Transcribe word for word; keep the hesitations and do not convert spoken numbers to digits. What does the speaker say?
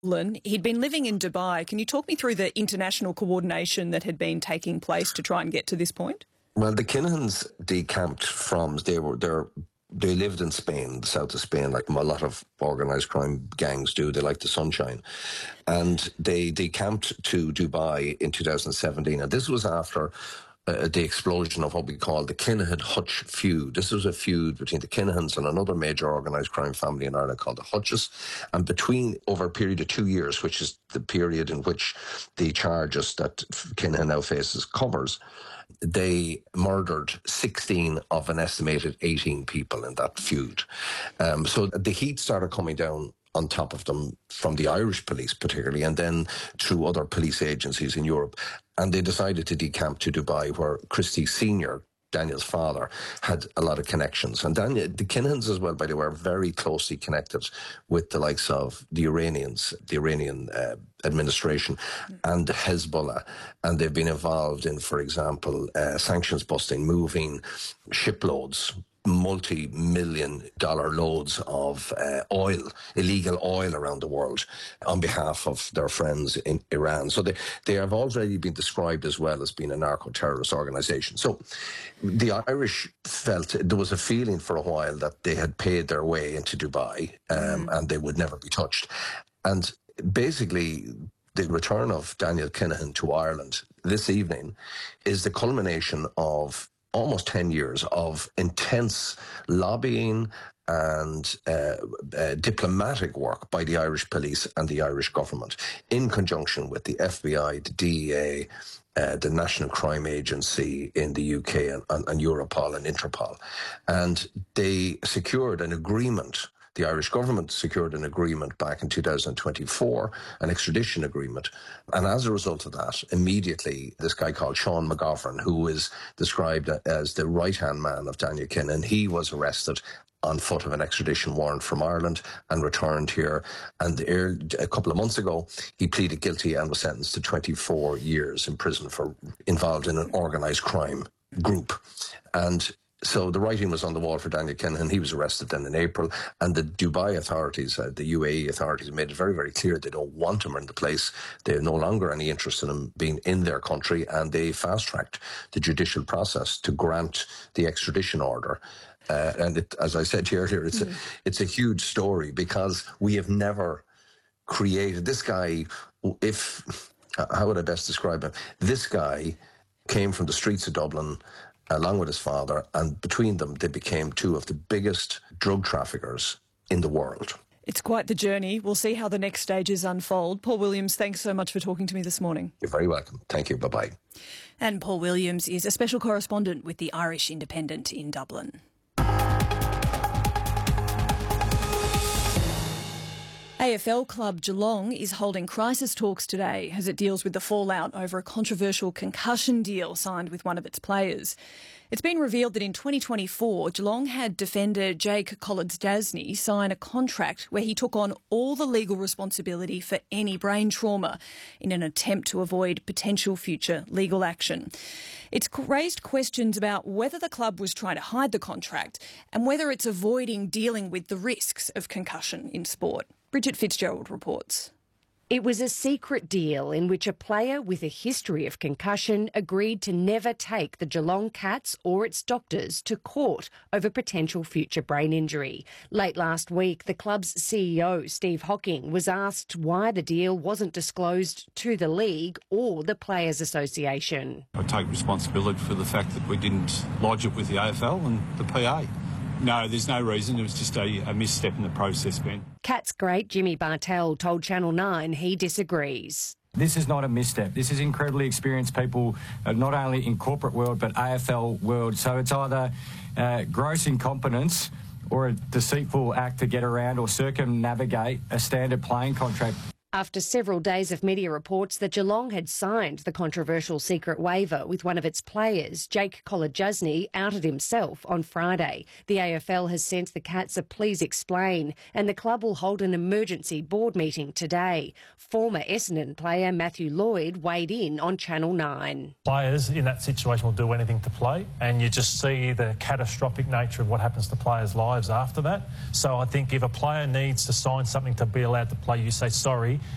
He'd been living in Dubai. Can you talk me through the international coordination that had been taking place to try and get to this point? Well, the Kinahans decamped from, they were, they're, they lived in Spain, the south of Spain, like a lot of organised crime gangs do. They like the sunshine. And they decamped to Dubai in two thousand seventeen. And this was after Uh, the explosion of what we call the Kinahan-Hutch feud. This was a feud between the Kinahans and another major organised crime family in Ireland called the Hutches. And between, over a period of two years, which is the period in which the charges that Kinahan now faces covers, they murdered sixteen of an estimated eighteen people in that feud. Um, so the heat started coming down on top of them from the Irish police particularly, and then through other police agencies in Europe. And they decided to decamp to Dubai, where Christie Senior, Daniel's father, had a lot of connections. And Daniel, the Kinahans as well, by the way, are very closely connected with the likes of the Iranians, the Iranian uh, administration, and Hezbollah. And they've been involved in, for example, uh, sanctions busting, moving shiploads, multi-million dollar loads of uh, oil, illegal oil around the world on behalf of their friends in Iran. So they, they have already been described as well as being a narco-terrorist organisation. So the Irish felt, there was a feeling for a while that they had paid their way into Dubai um, mm. and they would never be touched. And basically, the return of Daniel Kinahan to Ireland this evening is the culmination of almost ten years of intense lobbying and uh, uh, diplomatic work by the Irish police and the Irish government in conjunction with the F B I, the D E A, uh, the National Crime Agency in the U K and, and, and Europol and Interpol. And they secured an agreement. The Irish government secured an agreement back in two thousand twenty-four, an extradition agreement. And as a result of that, immediately this guy called Sean McGovern, who is described as the right-hand man of Daniel Kinahan, he was arrested on foot of an extradition warrant from Ireland and returned here. And a couple of months ago, he pleaded guilty and was sentenced to twenty-four years in prison for involved in an organised crime group. And so the writing was on the wall for Daniel Kinahan. He was arrested then in April, and the Dubai authorities, uh, the U A E authorities, made it very, very clear they don't want him in the place. They have no longer any interest in him being in their country, and they fast-tracked the judicial process to grant the extradition order. Uh, and it, as I said earlier, it's mm-hmm. a, it's a huge story because we have never created this guy. If how would I best describe him? This guy came from the streets of Dublin along with his father, and between them, they became two of the biggest drug traffickers in the world. It's quite the journey. We'll see how the next stages unfold. Paul Williams, thanks so much for talking to me this morning. You're very welcome. Thank you. Bye-bye. And Paul Williams is a special correspondent with the Irish Independent in Dublin. A F L club Geelong is holding crisis talks today as it deals with the fallout over a controversial concussion deal signed with one of its players. It's been revealed that in twenty twenty-four, Geelong had defender Jake Colledge-Dasney sign a contract where he took on all the legal responsibility for any brain trauma in an attempt to avoid potential future legal action. It's raised questions about whether the club was trying to hide the contract and whether it's avoiding dealing with the risks of concussion in sport. Bridget Fitzgerald reports. It was a secret deal in which a player with a history of concussion agreed to never take the Geelong Cats or its doctors to court over potential future brain injury. Late last week, the club's C E O, Steve Hocking, was asked why the deal wasn't disclosed to the league or the Players Association. I take responsibility for the fact that we didn't lodge it with the A F L and the P A. No, there's no reason. It was just a, a misstep in the process, Ben. Cats great Jimmy Bartell told Channel nine he disagrees. This is not a misstep. This is incredibly experienced people, uh, not only in corporate world, but A F L world. So it's either uh, gross incompetence or a deceitful act to get around or circumnavigate a standard playing contract. After several days of media reports that Geelong had signed the controversial secret waiver with one of its players, Jake Colledge-Dasney outed himself on Friday. The A F L has sent the Cats a please explain, and the club will hold an emergency board meeting today. Former Essendon player Matthew Lloyd weighed in on Channel nine. Players in that situation will do anything to play, and you just see the catastrophic nature of what happens to players' lives after that. So I think if a player needs to sign something to be allowed to play, you say, sorry,